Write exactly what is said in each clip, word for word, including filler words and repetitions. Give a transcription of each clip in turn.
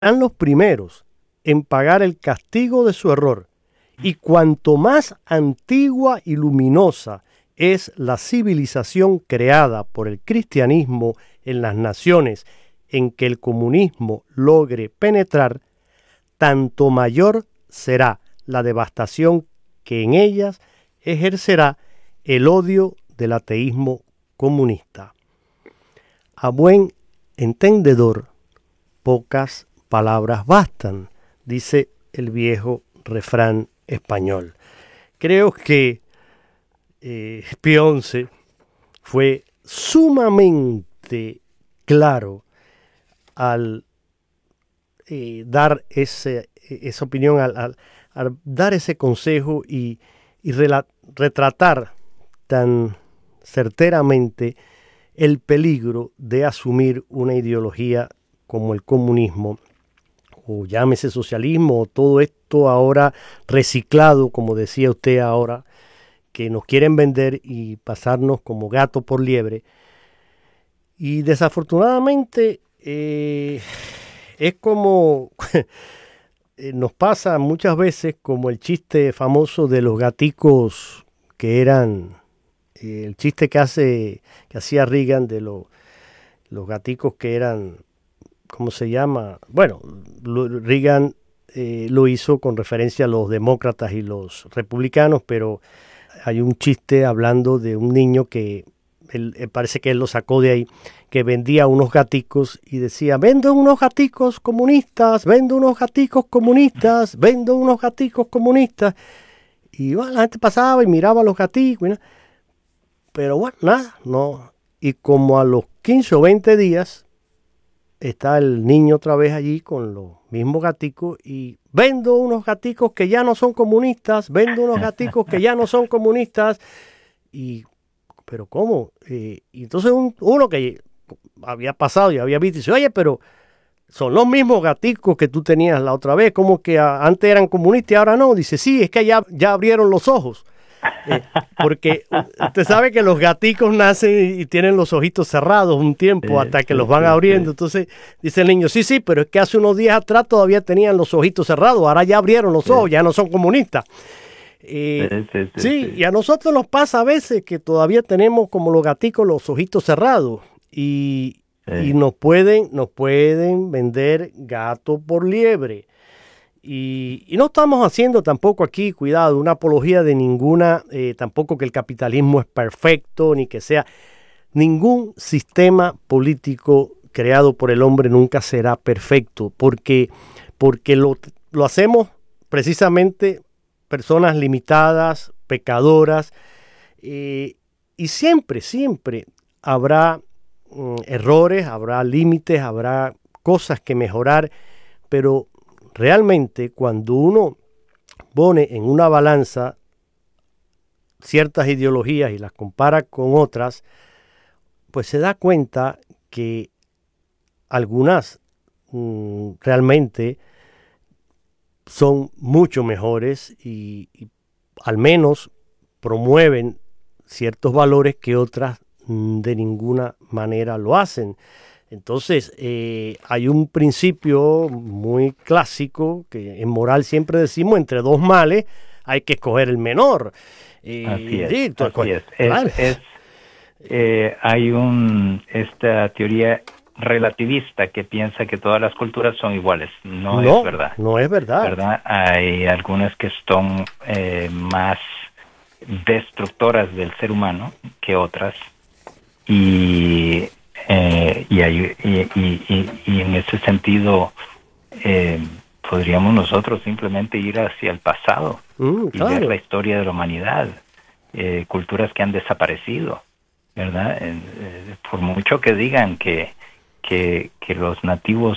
los primeros en pagar el castigo de su error, y cuanto más antigua y luminosa es la civilización creada por el cristianismo en las naciones en que el comunismo logre penetrar, tanto mayor será la devastación que en ellas ejercerá el odio del ateísmo comunista. A buen entendedor, pocas palabras bastan, dice el viejo refrán español. Creo que eh, Pío once fue sumamente claro al eh, dar ese, esa opinión, al, al, al dar ese consejo y, y rela, retratar tan certeramente el peligro de asumir una ideología como el comunismo, o llámese socialismo, o todo esto ahora reciclado, como decía usted ahora, que nos quieren vender y pasarnos como gato por liebre. Y desafortunadamente eh, es como nos pasa muchas veces como el chiste famoso de los gaticos que eran, eh, el chiste que hace que hacía Reagan de lo, los gaticos que eran, ¿cómo se llama? Bueno, Reagan eh, lo hizo con referencia a los demócratas y los republicanos, pero hay un chiste hablando de un niño que él, él parece que él lo sacó de ahí, que vendía unos gaticos y decía, vendo unos gaticos comunistas, vendo unos gaticos comunistas, vendo unos gaticos comunistas. Y bueno, la gente pasaba y miraba a los gaticos, ¿no? Pero bueno, nada, no. Y como a los quince o veinte días, está el niño otra vez allí con los mismos gaticos y vendo unos gaticos que ya no son comunistas, vendo unos gaticos que ya no son comunistas. Y, pero ¿cómo? Eh, y entonces un, uno que había pasado y había visto, dice, oye, pero son los mismos gaticos que tú tenías la otra vez, como que a, antes eran comunistas y ahora no. Dice, sí, es que ya, ya abrieron los ojos. Eh, porque usted sabe que los gaticos nacen y tienen los ojitos cerrados un tiempo hasta que los van abriendo. Entonces dice el niño, sí, sí, pero es que hace unos días atrás todavía tenían los ojitos cerrados, ahora ya abrieron los ojos, ya no son comunistas. Eh, sí, sí, sí, sí, y a nosotros nos pasa a veces que todavía tenemos como los gaticos los ojitos cerrados y, sí. y nos pueden, nos pueden vender gato por liebre. Y, y no estamos haciendo tampoco aquí, cuidado, una apología de ninguna, eh, tampoco que el capitalismo es perfecto, ni que sea, ningún sistema político creado por el hombre nunca será perfecto, porque, porque lo, lo hacemos precisamente personas limitadas, pecadoras, eh, y siempre, siempre habrá mm, errores, habrá límites, habrá cosas que mejorar, pero realmente, cuando uno pone en una balanza ciertas ideologías y las compara con otras, pues se da cuenta que algunas mmm, realmente son mucho mejores y, y al menos promueven ciertos valores que otras mmm, de ninguna manera lo hacen. Entonces, eh, hay un principio muy clásico que en moral siempre decimos, entre dos males hay que escoger el menor. Eh, así es, sí, así es. Claro. es, es eh, hay un esta teoría relativista que piensa que todas las culturas son iguales. No, no es verdad. No es verdad. ¿verdad? Hay algunas que son eh, más destructoras del ser humano que otras. Y... Eh, y, hay, y, y, y, y en ese sentido eh, podríamos nosotros simplemente ir hacia el pasado mm, y claro. ver la historia de la humanidad, eh, culturas que han desaparecido, ¿verdad? Eh, eh, por mucho que digan que, que, que los nativos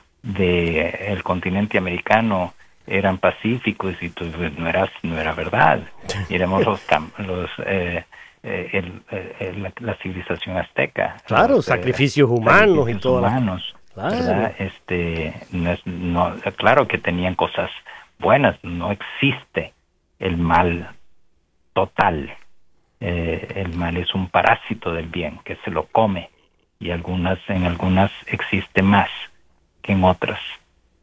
del continente americano eran pacíficos y pues, no, era, no era verdad. Miremos los... los eh, El, el, la, la civilización azteca, claro, los, sacrificios eh, humanos sacrificios y todo humanos, claro. ¿verdad? Este, no es, no, claro que tenían cosas buenas, no existe el mal total, eh, el mal es un parásito del bien que se lo come y algunas en algunas existe más que en otras.